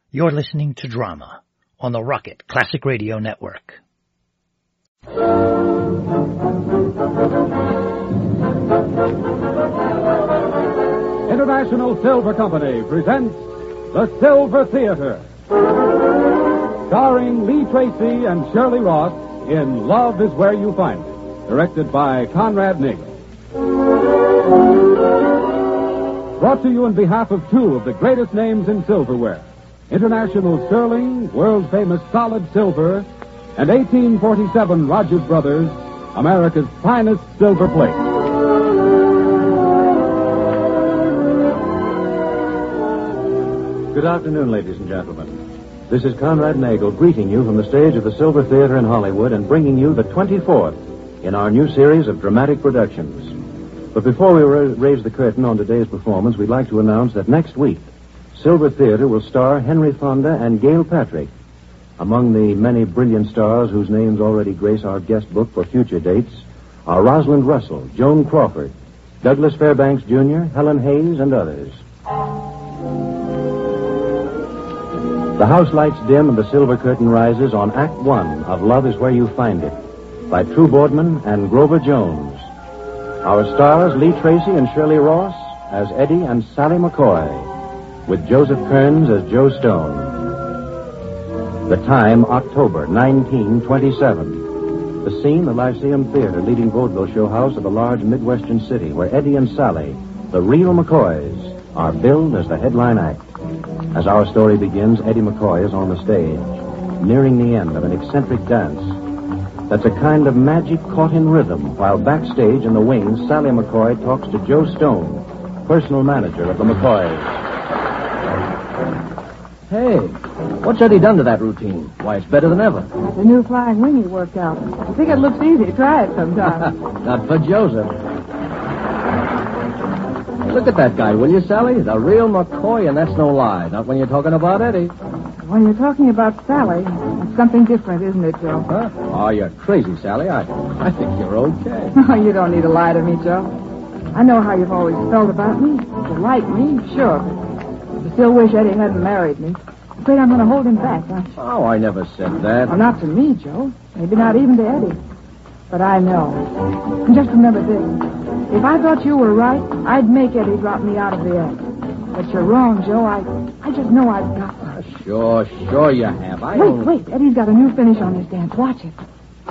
You're listening to Drama on the Rocket Classic Radio Network. International Silver Company presents The Silver Theater, starring Lee Tracy and Shirley Ross in Love Is Where You Find It, directed by Conrad Nagel. Brought to you on behalf of two of the greatest names in silverware, International Sterling, world-famous solid silver, and 1847 Rogers Brothers, America's finest silver plate. Good afternoon, ladies and gentlemen. This is Conrad Nagel greeting you from the stage of the Silver Theater in Hollywood and bringing you the 24th in our new series of dramatic productions. But before we raise the curtain on today's performance, we'd like to announce that next week, Silver Theater will star Henry Fonda and Gail Patrick. Among the many brilliant stars whose names already grace our guest book for future dates are Rosalind Russell, Joan Crawford, Douglas Fairbanks Jr., Helen Hayes, and others. The house lights dim and the silver curtain rises on Act One of Love Is Where You Find It by True Boardman and Grover Jones. Our stars, Lee Tracy and Shirley Ross as Eddie and Sally McCoy, with Joseph Kearns as Joe Stone. The time, October 1927. The scene, the Lyceum Theater, leading vaudeville show house of a large Midwestern city where Eddie and Sally, the real McCoys, are billed as the headline act. As our story begins, Eddie McCoy is on the stage, nearing the end of an eccentric dance. That's a kind of magic caught in rhythm, while backstage in the wings, Sally McCoy talks to Joe Stone, personal manager of the McCoys. Hey, what's Eddie done to that routine? Why, it's better than ever. It's a new flying wing he worked out. I think it looks easy. Try it sometime. Not for Joseph. Look at that guy, will you, Sally? The real McCoy, and that's no lie. Not when you're talking about Eddie. When you're talking about Sally, it's something different, isn't it, Joe? Huh? Oh, you're crazy, Sally. I think you're okay. Oh, you don't need to lie to me, Joe. I know how you've always felt about me. You like me, sure, but you still wish Eddie hadn't married me. I'm afraid I'm going to hold him back, aren't you? Oh, I never said that. Well, not to me, Joe. Maybe not even to Eddie. But I know. And just remember this. If I thought you were right, I'd make Eddie drop me out of the act. But you're wrong, Joe. I just know I've got to. Sure you have. Wait. Eddie's got a new finish on his dance. Watch it.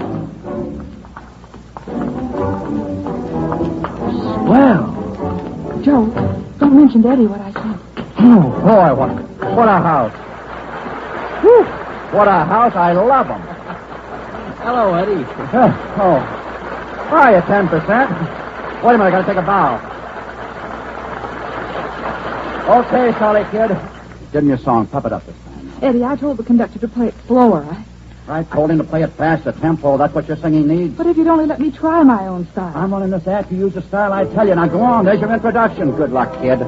Swell. Joe, don't mention to Eddie what I said. Oh, boy, what a house. Whew, what a house. I love him. Hello, Eddie. Oh. Why, you 10%? Wait a minute, I gotta take a bow. Okay, Sally, kid. Give me a song. Pop it up this time. Eddie, I told the conductor to play it slower. I told him to play it fast, the tempo. That's what your singing needs. But if you'd only let me try my own style. I'm running this act. You use the style I tell you. Now go on. There's your introduction. Good luck, kid.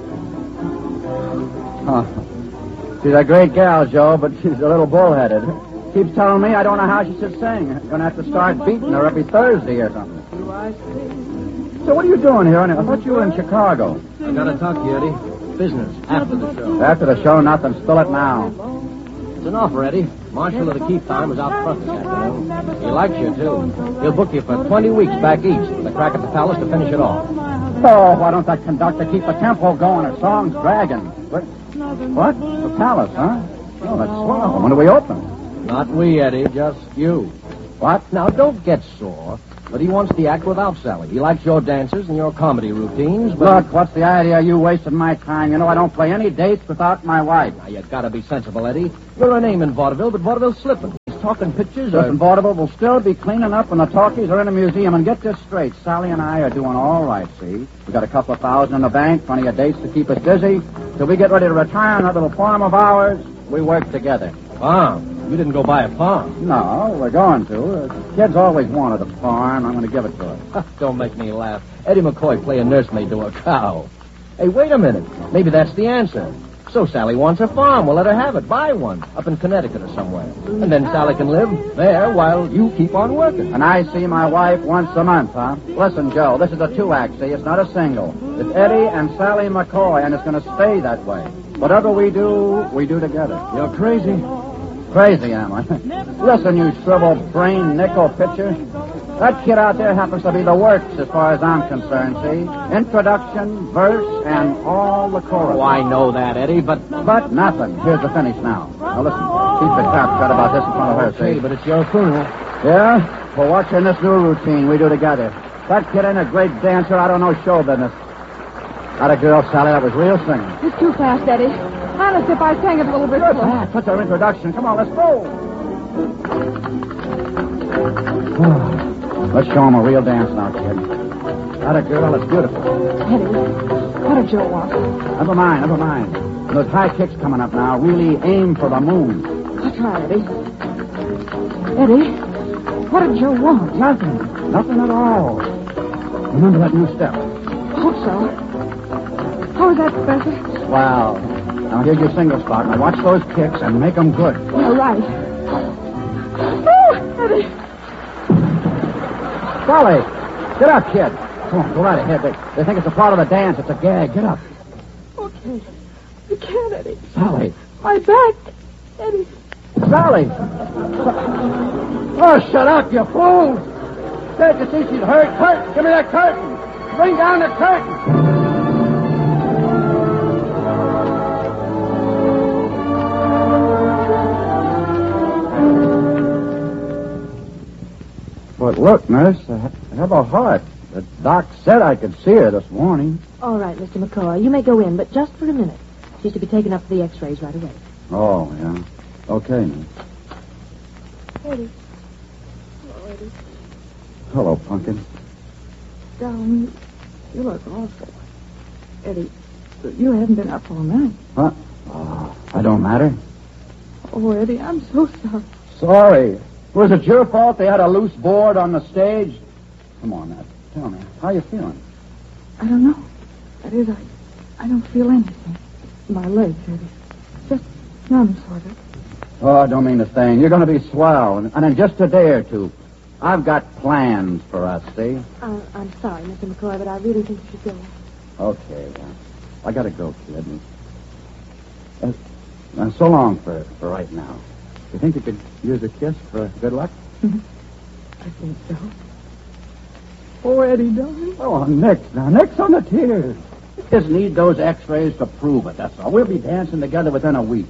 Oh. She's a great gal, Joe, but she's a little bullheaded. Keeps telling me I don't know how she should sing. I'm going to have to start beating her every Thursday or something. So what are you doing here? I thought you were in Chicago. I got to talk to you, Eddie. Business, after the show. After the show, nothing. Spill it now. It's an offer, Eddie. Marshal of the Keep Time was out front this afternoon. He likes you, too. He'll book you for 20 weeks back east with a crack at the Palace to finish it off. Oh, why don't that conductor keep the tempo going? Her song's dragging. What? The Palace, huh? Oh, that's swell. When do we open? Not we, Eddie. Just you. What? Now, don't get sore. But he wants the act without Sally. He likes your dances and your comedy routines, but... Look, what's the idea of you wasting my time? You know I don't play any dates without my wife. Now, you gotta be sensible, Eddie. You're a name in vaudeville, but vaudeville's slipping. He's talking pictures Listen, vaudeville will still be cleaning up when the talkies are in a museum. And get this straight, Sally and I are doing all right, see? We got a couple of thousand in the bank, plenty of dates to keep us busy. Till we get ready to retire on that little farm of ours, we work together. Farm? You didn't go buy a farm. No, we're going to. The kid's always wanted a farm. I'm going to give it to her. Don't make me laugh. Eddie McCoy playing nursemaid to a cow. Hey, wait a minute. Maybe that's the answer. So Sally wants a farm. We'll let her have it. Buy one up in Connecticut or somewhere. And then Sally can live there while you keep on working. And I see my wife once a month, huh? Listen, Joe, this is a two-act, see? It's not a single. It's Eddie and Sally McCoy, and it's going to stay that way. Whatever we do together. You're crazy. Crazy, am I? Listen, you shriveled brain nickel pitcher. That kid out there happens to be the works as far as I'm concerned, see? Introduction, verse, and all the chorus. Oh, I know that, Eddie, but nothing. Here's the finish now. Now listen, keep the crap shut about this in front of her, see? okay, but it's your funeral. Yeah? Well, watch her in this new routine we do together. That kid ain't a great dancer. I don't know show business. Got a girl, Sally, that was real singing. It's too fast, Eddie. Honest, if I sang it a little bit slower. That's our introduction. Come on, let's go. Let's show him a real dance now, kid. Got a girl that's beautiful. Eddie, what did Joe want? Never mind. Those high kicks coming up now. Really aim for the moon. I'll try, Eddie. Eddie, what did Joe want? Nothing at all. Remember that new step? Hope so. How is that, Professor? Wow. Now, here's your single spot. Now, watch those kicks and make them good. You're right. Oh, Eddie. Sally, get up, kid. Come on, go right ahead. They think it's a part of the dance. It's a gag. Get up. Okay. You can't, Eddie. Sally. My back. Eddie. Sally. Oh, shut up, you fool. Can't you see she's hurt? Curtain. Give me that curtain. Bring down the curtain. But look, nurse, I have a heart. The doc said I could see her this morning. All right, Mr. McCoy, you may go in, but just for a minute. She's to be taken up for the x-rays right away. Oh, yeah. Okay, nurse. Eddie. Hello, Eddie. Hello, Pumpkin. Darling, you look awful. Eddie, you haven't been up all night. Huh? Oh, I don't matter. Oh, Eddie, I'm so sorry. Sorry. Was it your fault they had a loose board on the stage? Come on, now. Tell me, how you feeling? I don't know. That is, I don't feel anything. My legs, Eddie. Just numb, sort of. Oh, I don't mean a thing. You're going to be swell. And in just a day or two, I've got plans for us, see? I'm sorry, Mr. McCoy, but I really think you should go. Okay, I got to go, kid. So long for right now. You think you could use a kiss for good luck? I think so. Oh, Eddie, darling. Oh, Nix on the tears. Just need those x-rays to prove it, that's all. We'll be dancing together within a week.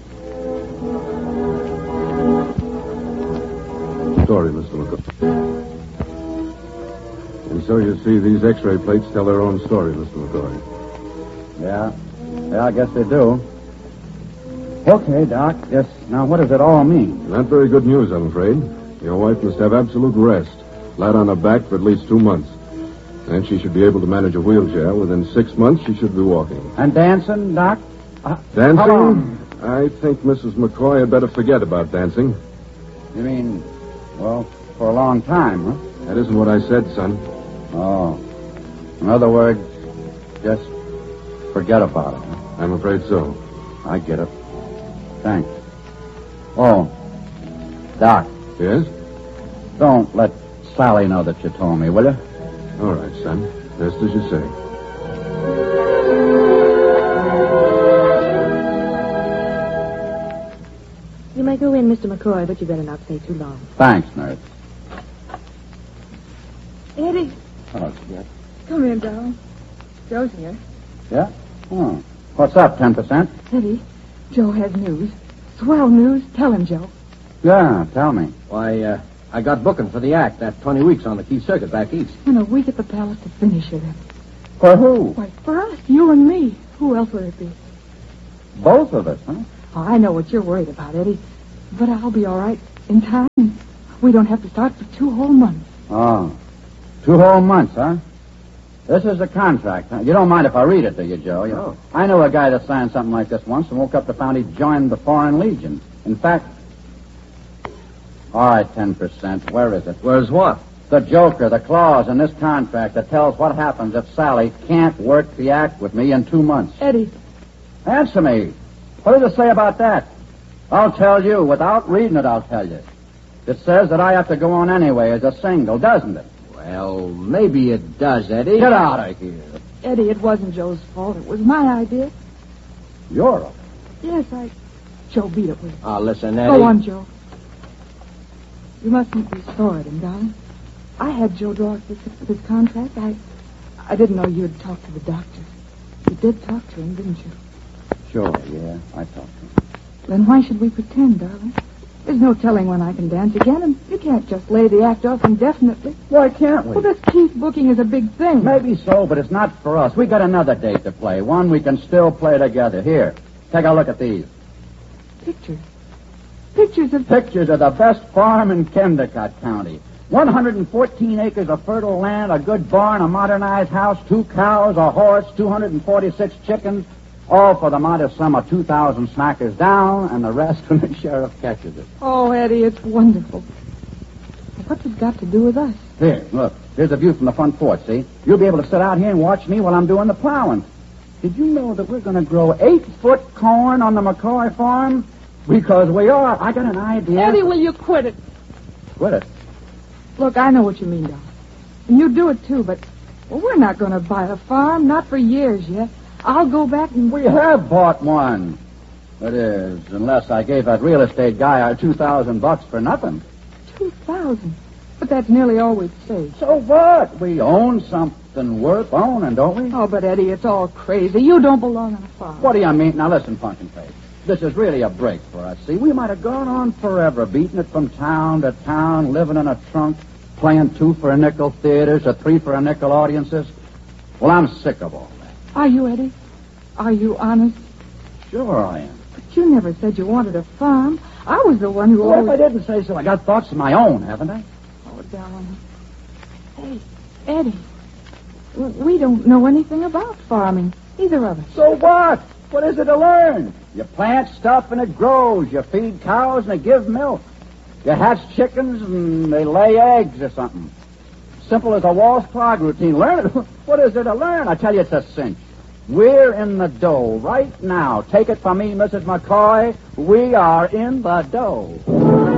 Story, Mr. McCoy. And so you see, these x-ray plates tell their own story, Mr. McCoy. Yeah, I guess they do. Okay, Doc. Yes. Now, what does it all mean? Not very good news, I'm afraid. Your wife must have absolute rest. Flat on her back for at least 2 months. And she should be able to manage a wheelchair. Within 6 months, she should be walking. And dancing, Doc? Dancing? I think Mrs. McCoy had better forget about dancing. You mean, well, for a long time, huh? That isn't what I said, son. Oh. In other words, just forget about it. Huh? I'm afraid so. I get it. Thanks. Oh, Doc. Yes? Don't let Sally know that you told me, will you? All right, son. Just as you say. You may go in, Mr. McCoy, but you better not stay too long. Thanks, nurse. Eddie, Oh, yes. come in, darling. Joe's here. Yeah? Oh. What's up, 10%? Eddie, Joe has news. Swell news. Tell him, Joe. Yeah, tell me. Why, I got booking for the act. That 20 weeks on the Key Circuit back east. And a week at the palace to finish it. For who? Why, for us, you and me. Who else would it be? Both of us, huh? Oh, I know what you're worried about, Eddie. But I'll be all right in time. We don't have to start for 2 whole months. Oh. 2 whole months, huh? This is the contract, huh? You don't mind if I read it, do you, Joe? No. I know a guy that signed something like this once and woke up to find he'd joined the Foreign Legion. In fact... All right, 10%. Where is it? Where's what? The joker, the clause in this contract that tells what happens if Sally can't work the act with me in 2 months. Eddie, Answer me. What does it say about that? I'll tell you. Without reading it, I'll tell you. It says that I have to go on anyway as a single, doesn't it? Well, maybe it does, Eddie. Get out of here. Eddie, it wasn't Joe's fault. It was my idea. You're a... Yes, Joe beat it with me. Oh, listen, Eddie. Go on, Joe. You mustn't be sore at him, darling. I had Joe draw up this contract. I didn't know you'd talk to the doctor. You did talk to him, didn't you? Sure, yeah, I talked to him. Then why should we pretend, darling? There's no telling when I can dance again, and you can't just lay the act off indefinitely. Why can't we? Well, this Keith booking is a big thing. Maybe so, but it's not for us. We got another date to play, one we can still play together. Here, take a look at these. Pictures. Pictures of the best farm in Kendicott County. 114 acres of fertile land, a good barn, a modernized house, 2 cows, a horse, 246 chickens, all for the modest sum of 2,000 smackers down, and the rest when the sheriff catches it. Oh, Eddie, it's wonderful. What's it got to do with us? Here, look. Here's a view from the front porch, see? You'll be able to sit out here and watch me while I'm doing the plowing. Did you know that we're going to grow 8-foot corn on the McCoy farm? Because we are. I got an idea. Eddie, will you quit it? Quit it? Look, I know what you mean, darling. And you do it, too, but we're not going to buy a farm, not for years yet. I'll go back and... We have bought one. That is, unless I gave that real estate guy our $2,000 for nothing. 2,000? But that's nearly all we'd saved. So what? We own something worth owning, don't we? Oh, but Eddie, it's all crazy. You don't belong on a farm. What do you mean? Now listen, Pumpkin Face. This is really a break for us, see? We might have gone on forever, beating it from town to town, living in a trunk, playing 2 for a nickel theaters or 3 for a nickel audiences. Well, I'm sick of all that. Are you, Eddie? Are you honest? Sure I am. But you never said you wanted a farm. I was the one who Well, always... if I didn't say so, I got thoughts of my own, haven't I? Oh, darling. Hey, Eddie, we don't know anything about farming, either of us. So what? What is it to learn? You plant stuff and it grows. You feed cows and they give milk. You hatch chickens and they lay eggs or something. Simple as a Walsh clog routine. Learn it. What is there to learn? I tell you, it's a cinch. We're in the dough right now. Take it from me, Mrs. McCoy. We are in the dough.